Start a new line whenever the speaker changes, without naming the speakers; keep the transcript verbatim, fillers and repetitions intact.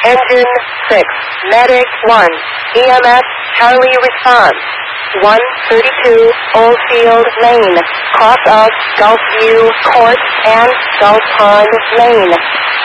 Engine six, Medic one, E M S Charlie response. one thirty-two Oldfield Lane, cross of Gulfview Court and Gulf Pond Lane.